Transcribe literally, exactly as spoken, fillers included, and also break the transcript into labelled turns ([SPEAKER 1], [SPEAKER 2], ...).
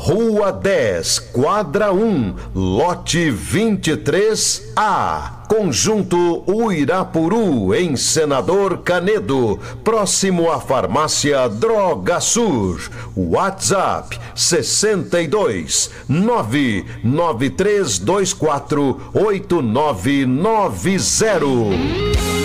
[SPEAKER 1] Rua dez, quadra um, lote vinte e três A. Conjunto Uirapuru, em Senador Canedo, próximo à farmácia Droga Sur. WhatsApp sessenta e dois, nove nove três dois quatro, oito nove nove zero.